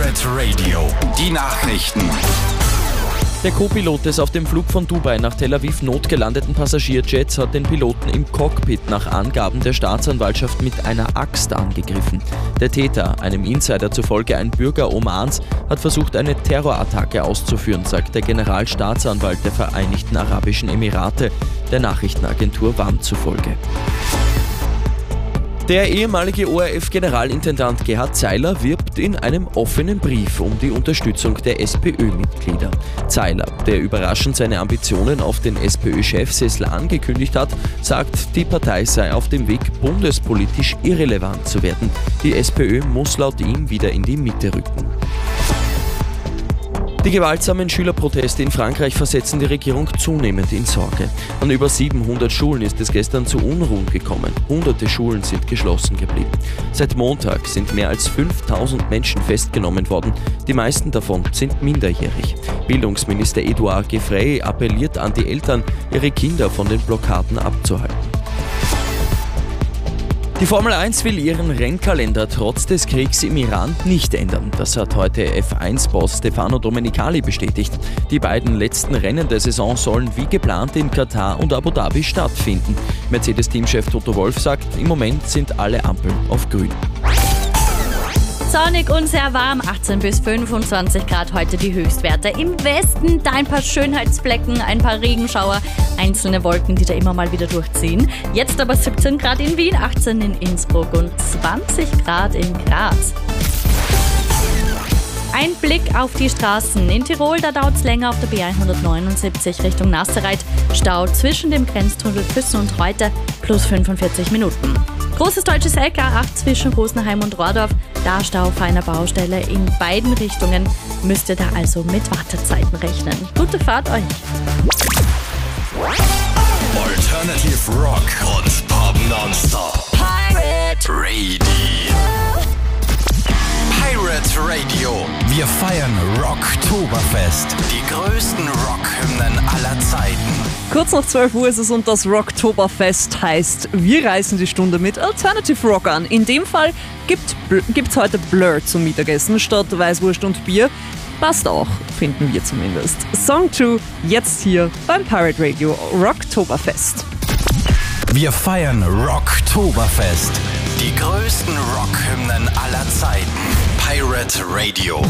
Pirate Radio, die Nachrichten. Der Co-Pilot des auf dem Flug von Dubai nach Tel Aviv notgelandeten Passagierjets hat den Piloten im Cockpit nach Angaben der Staatsanwaltschaft mit einer Axt angegriffen. Der Täter, einem Insider zufolge ein Bürger Omans, hat versucht, eine Terrorattacke auszuführen, sagt der Generalstaatsanwalt der Vereinigten Arabischen Emirate, der Nachrichtenagentur WAM zufolge. Der ehemalige ORF-Generalintendant Gerhard Zeiler wirbt in einem offenen Brief um die Unterstützung der SPÖ-Mitglieder. Zeiler, der überraschend seine Ambitionen auf den SPÖ-Chefsessel angekündigt hat, sagt, die Partei sei auf dem Weg, bundespolitisch irrelevant zu werden. Die SPÖ muss laut ihm wieder in die Mitte rücken. Die gewaltsamen Schülerproteste in Frankreich versetzen die Regierung zunehmend in Sorge. An über 700 Schulen ist es gestern zu Unruhen gekommen. Hunderte Schulen sind geschlossen geblieben. Seit Montag sind mehr als 5000 Menschen festgenommen worden. Die meisten davon sind minderjährig. Bildungsminister Edouard Gefrey appelliert an die Eltern, ihre Kinder von den Blockaden abzuhalten. Die Formel 1 will ihren Rennkalender trotz des Kriegs im Iran nicht ändern. Das hat heute F1-Boss Stefano Domenicali bestätigt. Die beiden letzten Rennen der Saison sollen wie geplant in Katar und Abu Dhabi stattfinden. Mercedes-Teamchef Toto Wolff sagt, im Moment sind alle Ampeln auf grün. Sonnig und sehr warm, 18 bis 25 Grad heute die Höchstwerte. Im Westen da ein paar Schönheitsflecken, ein paar Regenschauer, einzelne Wolken, die da immer mal wieder durchziehen. Jetzt aber 17 Grad in Wien, 18 in Innsbruck und 20 Grad in Graz. Ein Blick auf die Straßen. In Tirol, da dauert es länger auf der B179 Richtung Nassereit. Stau zwischen dem Grenztunnel Füssen und Reuter plus 45 Minuten. Großes deutsches LK8 zwischen Rosenheim und Rohrdorf. Da Stau auf einer Baustelle in beiden Richtungen. Müsst ihr da also mit Wartezeiten rechnen. Gute Fahrt euch! Alternative Rock und Pop nonstop. Pirate Radio. Pirate Radio. Wir feiern Rocktoberfest. Die größten Rockhymnen aller Zeiten. Kurz nach 12 Uhr ist es und das Rocktoberfest heißt, wir reißen die Stunde mit Alternative Rock an. In dem Fall gibt's heute Blur zum Mittagessen statt Weißwurst und Bier. Passt auch, finden wir zumindest. Song 2, jetzt hier beim Pirate Radio Rocktoberfest. Wir feiern Rocktoberfest. Die größten Rockhymnen aller Zeiten. Pirate Radio.